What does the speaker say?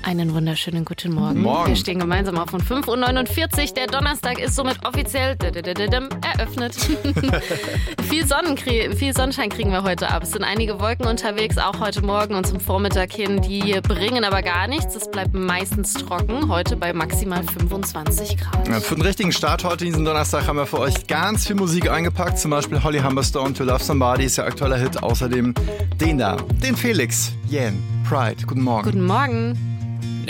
Einen wunderschönen guten Morgen. Morgen. Wir stehen gemeinsam auf von 5.49 Uhr. Der Donnerstag ist somit offiziell eröffnet. Viel Sonnenschein kriegen wir heute ab. Es sind einige Wolken unterwegs, auch heute Morgen und zum Vormittag hin. Die bringen aber gar nichts. Es bleibt meistens trocken. Heute bei maximal 25 Grad. Ja, für den richtigen Start heute diesen Donnerstag haben wir für euch ganz viel Musik eingepackt. Zum Beispiel Holly Humberstone, To Love Somebody ist der aktuelle Hit. Außerdem den Felix, Yen, Pride. Guten Morgen. Guten Morgen.